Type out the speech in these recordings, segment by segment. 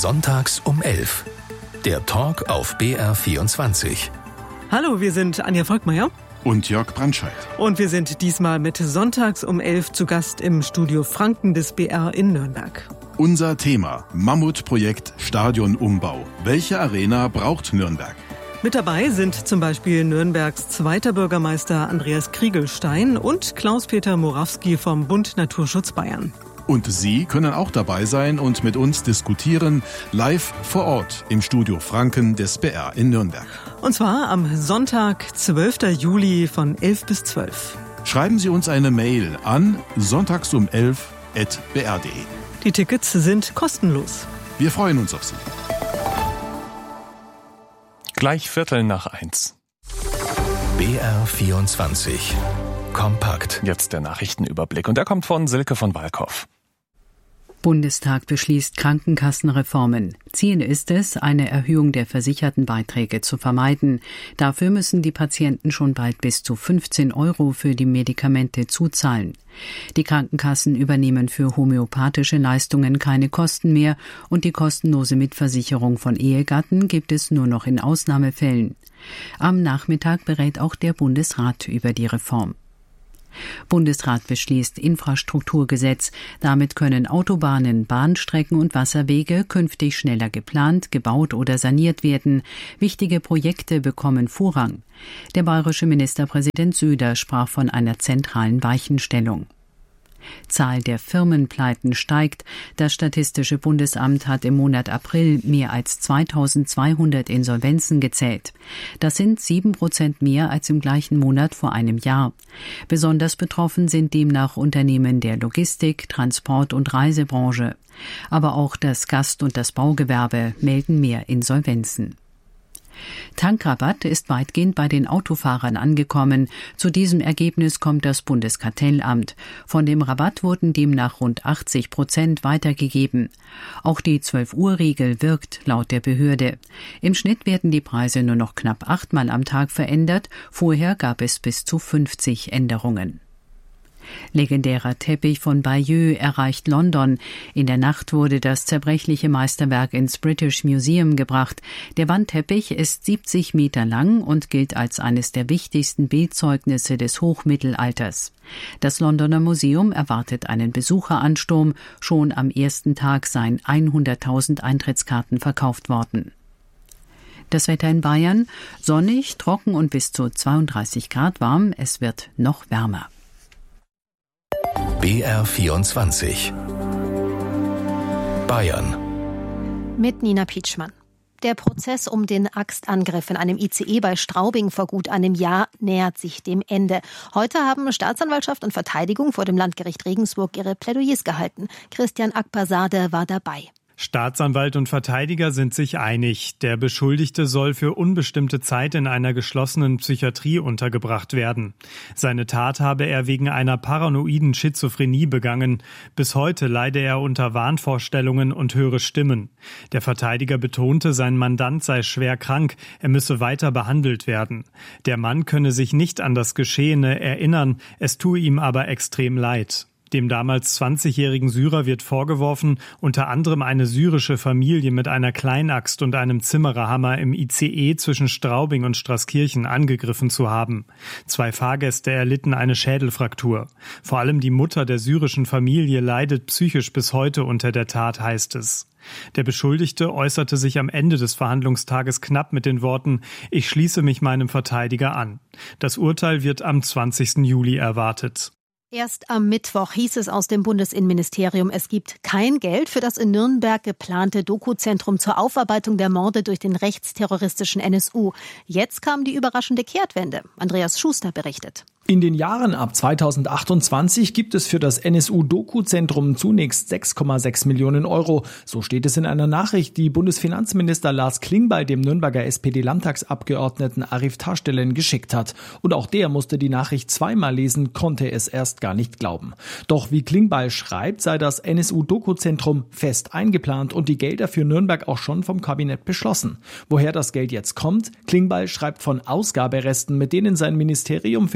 Sonntags um 11. Der Talk auf BR24. Hallo, wir sind Anja Volkmeier und Jörg Brandscheid. Und wir sind diesmal mit Sonntags um 11 zu Gast im Studio Franken des BR in Nürnberg. Unser Thema: Mammutprojekt Stadionumbau. Welche Arena braucht Nürnberg? Mit dabei sind zum Beispiel Nürnbergs zweiter Bürgermeister Andreas Kriegelstein und Klaus-Peter Morawski vom Bund Naturschutz Bayern. Und Sie können auch dabei sein und mit uns diskutieren, live vor Ort im Studio Franken des BR in Nürnberg. Und zwar am Sonntag, 12. Juli von 11 bis 12. Schreiben Sie uns eine Mail an sonntagsum11@br.de. Die Tickets sind kostenlos. Wir freuen uns auf Sie. Gleich 1:15. BR24. Kompakt. Jetzt der Nachrichtenüberblick und der kommt von Silke von Walkhoff. Bundestag beschließt Krankenkassenreformen. Ziel ist es, eine Erhöhung der Versichertenbeiträge zu vermeiden. Dafür müssen die Patienten schon bald bis zu 15 € für die Medikamente zuzahlen. Die Krankenkassen übernehmen für homöopathische Leistungen keine Kosten mehr und die kostenlose Mitversicherung von Ehegatten gibt es nur noch in Ausnahmefällen. Am Nachmittag berät auch der Bundesrat über die Reform. Bundesrat beschließt Infrastrukturgesetz. Damit können Autobahnen, Bahnstrecken und Wasserwege künftig schneller geplant, gebaut oder saniert werden. Wichtige Projekte bekommen Vorrang. Der bayerische Ministerpräsident Söder sprach von einer zentralen Weichenstellung. Zahl der Firmenpleiten steigt. Das Statistische Bundesamt hat im Monat April mehr als 2200 Insolvenzen gezählt. Das sind 7% mehr als im gleichen Monat vor einem Jahr. Besonders betroffen sind demnach Unternehmen der Logistik, Transport- und Reisebranche. Aber auch das Gast- und das Baugewerbe melden mehr Insolvenzen. Tankrabatt ist weitgehend bei den Autofahrern angekommen. Zu diesem Ergebnis kommt das Bundeskartellamt. Von dem Rabatt wurden demnach rund 80% weitergegeben. Auch die 12-Uhr-Regel wirkt laut der Behörde. Im Schnitt werden die Preise nur noch knapp 8-mal am Tag verändert. Vorher gab es bis zu 50 Änderungen. Legendärer Teppich von Bayeux erreicht London. In der Nacht wurde das zerbrechliche Meisterwerk ins British Museum gebracht. Der Wandteppich ist 70 Meter lang und gilt als eines der wichtigsten Bildzeugnisse des Hochmittelalters. Das Londoner Museum erwartet einen Besucheransturm. Schon am ersten Tag seien 100.000 Eintrittskarten verkauft worden. Das Wetter in Bayern: sonnig, trocken und bis zu 32 Grad warm. Es wird noch wärmer. BR24 Bayern mit Nina Pietschmann. Der Prozess um den Axtangriff in einem ICE bei Straubing vor gut einem Jahr nähert sich dem Ende. Heute haben Staatsanwaltschaft und Verteidigung vor dem Landgericht Regensburg ihre Plädoyers gehalten. Christian Akbarzadeh war dabei. Staatsanwalt und Verteidiger sind sich einig. Der Beschuldigte soll für unbestimmte Zeit in einer geschlossenen Psychiatrie untergebracht werden. Seine Tat habe er wegen einer paranoiden Schizophrenie begangen. Bis heute leide er unter Wahnvorstellungen und höre Stimmen. Der Verteidiger betonte, sein Mandant sei schwer krank, er müsse weiter behandelt werden. Der Mann könne sich nicht an das Geschehene erinnern, es tue ihm aber extrem leid. Dem damals 20-jährigen Syrer wird vorgeworfen, unter anderem eine syrische Familie mit einer Kleinaxt und einem Zimmererhammer im ICE zwischen Straubing und Straßkirchen angegriffen zu haben. 2 Fahrgäste erlitten eine Schädelfraktur. Vor allem die Mutter der syrischen Familie leidet psychisch bis heute unter der Tat, heißt es. Der Beschuldigte äußerte sich am Ende des Verhandlungstages knapp mit den Worten: Ich schließe mich meinem Verteidiger an. Das Urteil wird am 20. Juli erwartet. Erst am Mittwoch hieß es aus dem Bundesinnenministerium, es gibt kein Geld für das in Nürnberg geplante Dokuzentrum zur Aufarbeitung der Morde durch den rechtsterroristischen NSU. Jetzt kam die überraschende Kehrtwende. Andreas Schuster berichtet. In den Jahren ab 2028 gibt es für das NSU-Doku-Zentrum zunächst 6,6 Millionen €. So steht es in einer Nachricht, die Bundesfinanzminister Lars Klingbeil dem Nürnberger SPD-Landtagsabgeordneten Arif Taşdelen geschickt hat. Und auch der musste die Nachricht zweimal lesen, konnte es erst gar nicht glauben. Doch wie Klingbeil schreibt, sei das NSU-Doku-Zentrum fest eingeplant und die Gelder für Nürnberg auch schon vom Kabinett beschlossen. Woher das Geld jetzt kommt? Klingbeil schreibt von Ausgaberesten, mit denen sein Ministerium für das kommende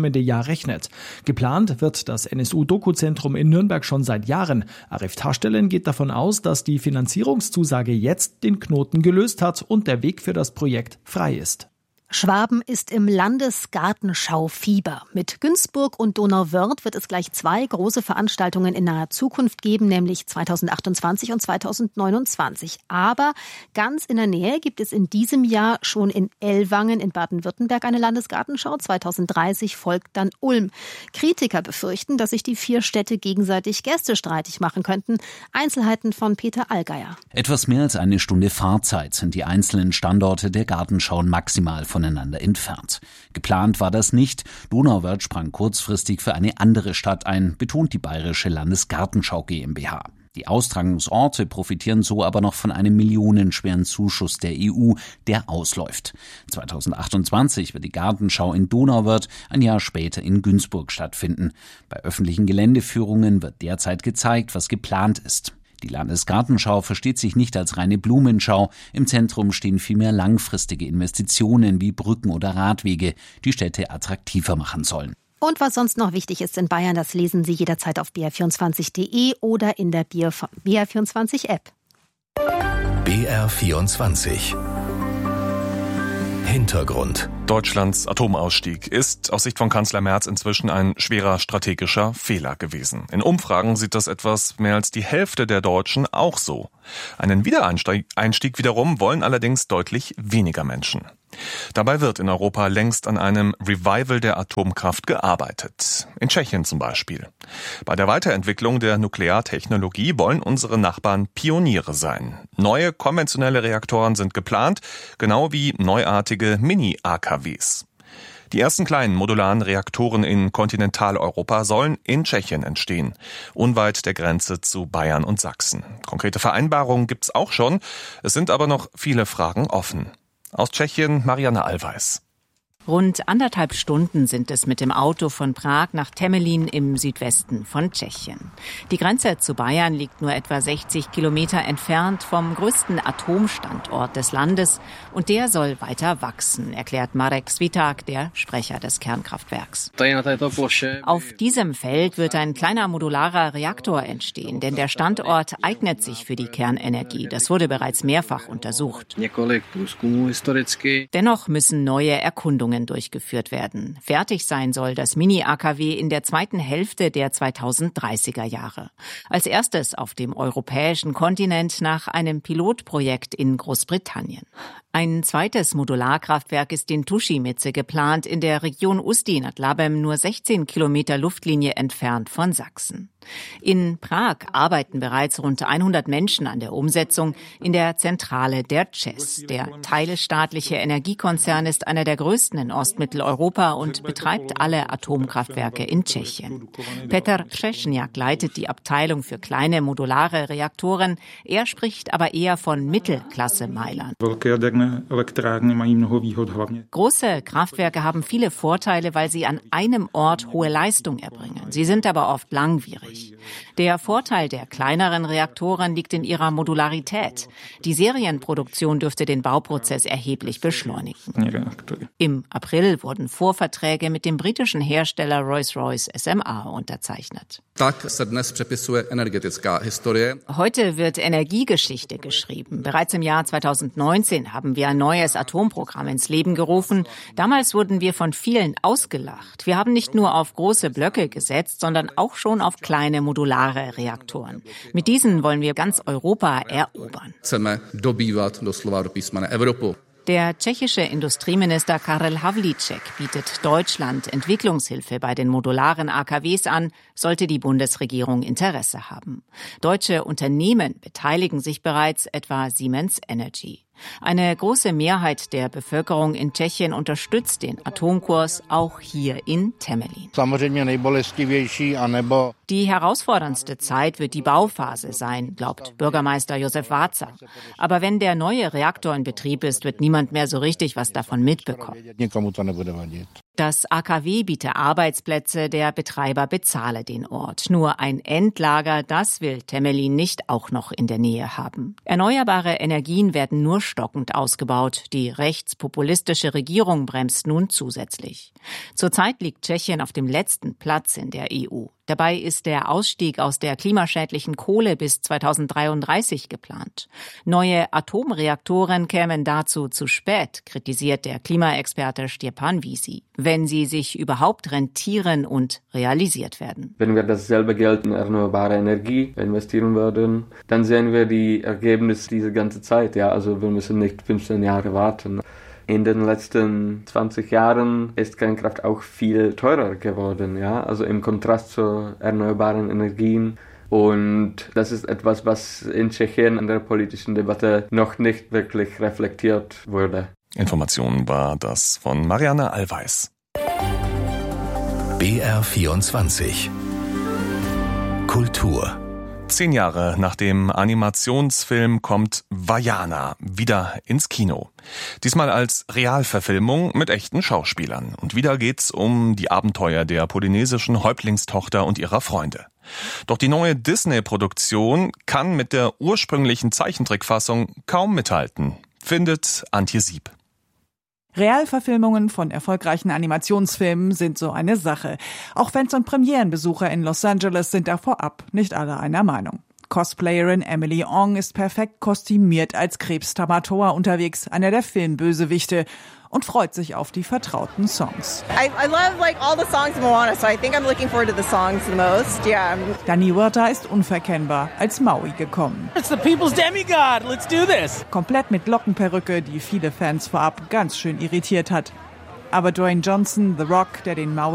kommende Jahr rechnet. Geplant wird das NSU-Doku-Zentrum in Nürnberg schon seit Jahren. Arif Taşdelen geht davon aus, dass die Finanzierungszusage jetzt den Knoten gelöst hat und der Weg für das Projekt frei ist. Schwaben ist im Landesgartenschau-Fieber. Mit Günzburg und Donauwörth wird es gleich 2 große Veranstaltungen in naher Zukunft geben, nämlich 2028 und 2029. Aber ganz in der Nähe gibt es in diesem Jahr schon in Ellwangen in Baden-Württemberg eine Landesgartenschau. 2030 folgt dann Ulm. Kritiker befürchten, dass sich die 4 Städte gegenseitig gästestreitig machen könnten. Einzelheiten von Peter Allgeier. Etwas mehr als eine Stunde Fahrzeit sind die einzelnen Standorte der Gartenschauen maximal voneinander entfernt. Geplant war das nicht. Donauwörth sprang kurzfristig für eine andere Stadt ein, betont die Bayerische Landesgartenschau GmbH. Die Austragungsorte profitieren so aber noch von einem millionenschweren Zuschuss der EU, der ausläuft. 2028 wird die Gartenschau in Donauwörth, ein Jahr später in Günzburg stattfinden. Bei öffentlichen Geländeführungen wird derzeit gezeigt, was geplant ist. Die Landesgartenschau versteht sich nicht als reine Blumenschau. Im Zentrum stehen vielmehr langfristige Investitionen wie Brücken oder Radwege, die Städte attraktiver machen sollen. Und was sonst noch wichtig ist in Bayern, das lesen Sie jederzeit auf br24.de oder in der BR24-App. BR24 Hintergrund. Deutschlands Atomausstieg ist aus Sicht von Kanzler Merz inzwischen ein schwerer strategischer Fehler gewesen. In Umfragen sieht das etwas mehr als die Hälfte der Deutschen auch so. Einen Wiedereinstieg wiederum wollen allerdings deutlich weniger Menschen. Dabei wird in Europa längst an einem Revival der Atomkraft gearbeitet. In Tschechien zum Beispiel. Bei der Weiterentwicklung der Nukleartechnologie wollen unsere Nachbarn Pioniere sein. Neue konventionelle Reaktoren sind geplant, genau wie neuartige Mini-AKWs. Die ersten kleinen modularen Reaktoren in Kontinentaleuropa sollen in Tschechien entstehen, unweit der Grenze zu Bayern und Sachsen. Konkrete Vereinbarungen gibt's auch schon, es sind aber noch viele Fragen offen. Aus Tschechien Marianne Allweis. Rund 1,5 Stunden sind es mit dem Auto von Prag nach Temelín im Südwesten von Tschechien. Die Grenze zu Bayern liegt nur etwa 60 Kilometer entfernt vom größten Atomstandort des Landes und der soll weiter wachsen, erklärt Marek Svitak, der Sprecher des Kernkraftwerks. Auf diesem Feld wird ein kleiner modularer Reaktor entstehen, denn der Standort eignet sich für die Kernenergie. Das wurde bereits mehrfach untersucht. Dennoch müssen neue Erkundungen durchgeführt werden. Fertig sein soll das Mini-AKW in der zweiten Hälfte der 2030er Jahre. Als erstes auf dem europäischen Kontinent nach einem Pilotprojekt in Großbritannien. Ein zweites Modularkraftwerk ist in Tuschimice geplant, in der Region Ústí nad Labem, nur 16 Kilometer Luftlinie entfernt von Sachsen. In Prag arbeiten bereits rund 100 Menschen an der Umsetzung in der Zentrale der ČEZ. Der teilstaatliche Energiekonzern ist einer der größten in Ostmitteleuropa und betreibt alle Atomkraftwerke in Tschechien. Petr Třešňák leitet die Abteilung für kleine modulare Reaktoren. Er spricht aber eher von Mittelklasse-Meilern. Große Kraftwerke haben viele Vorteile, weil sie an einem Ort hohe Leistung erbringen. Sie sind aber oft langwierig. Der Vorteil der kleineren Reaktoren liegt in ihrer Modularität. Die Serienproduktion dürfte den Bauprozess erheblich beschleunigen. Im April wurden Vorverträge mit dem britischen Hersteller Rolls-Royce SMA unterzeichnet. Heute wird Energiegeschichte geschrieben. Bereits im Jahr 2019 haben wir ein neues Atomprogramm ins Leben gerufen. Damals wurden wir von vielen ausgelacht. Wir haben nicht nur auf große Blöcke gesetzt, sondern auch schon auf kleine modulare Reaktoren. Mit diesen wollen wir ganz Europa erobern. Der tschechische Industrieminister Karel Havlíček bietet Deutschland Entwicklungshilfe bei den modularen AKWs an, sollte die Bundesregierung Interesse haben. Deutsche Unternehmen beteiligen sich bereits, etwa Siemens Energy. Eine große Mehrheit der Bevölkerung in Tschechien unterstützt den Atomkurs, auch hier in Temelín. Die herausforderndste Zeit wird die Bauphase sein, glaubt Bürgermeister Josef Váca. Aber wenn der neue Reaktor in Betrieb ist, wird niemand mehr so richtig was davon mitbekommen. Das AKW biete Arbeitsplätze, der Betreiber bezahle den Ort. Nur ein Endlager, das will Temelin nicht auch noch in der Nähe haben. Erneuerbare Energien werden nur stockend ausgebaut. Die rechtspopulistische Regierung bremst nun zusätzlich. Zurzeit liegt Tschechien auf dem letzten Platz in der EU. Dabei ist der Ausstieg aus der klimaschädlichen Kohle bis 2033 geplant. Neue Atomreaktoren kämen dazu zu spät, kritisiert der Klimaexperte Stjepan Wiesi, wenn sie sich überhaupt rentieren und realisiert werden. Wenn wir dasselbe Geld in erneuerbare Energie investieren würden, dann sehen wir die Ergebnisse diese ganze Zeit. Ja, also wir müssen nicht 15 Jahre warten. In den letzten 20 Jahren ist Kernkraft auch viel teurer geworden, ja, also im Kontrast zu erneuerbaren Energien. Und das ist etwas, was in Tschechien in der politischen Debatte noch nicht wirklich reflektiert wurde. Information war das von Marianne Allweis. BR24 Kultur. 10 Jahre nach dem Animationsfilm kommt Vaiana wieder ins Kino. Diesmal als Realverfilmung mit echten Schauspielern. Und wieder geht's um die Abenteuer der polynesischen Häuptlingstochter und ihrer Freunde. Doch die neue Disney-Produktion kann mit der ursprünglichen Zeichentrickfassung kaum mithalten, findet Antje Sieb. Realverfilmungen von erfolgreichen Animationsfilmen sind so eine Sache. Auch Fans und Premierenbesucher in Los Angeles sind da vorab nicht alle einer Meinung. Cosplayerin Emily Ong ist perfekt kostümiert als Krebs Tamatoa unterwegs, einer der Filmbösewichte, und freut sich auf die vertrauten Songs. I love all the songs in Moana, so I think I'm looking forward to the songs the most. Yeah. Dani Huerta ist unverkennbar als Maui gekommen. It's the people's demigod. Let's do this. Komplett mit Lockenperücke, die viele Fans vorab ganz schön irritiert hat. Aber Dwayne Johnson, The Rock, der den Maui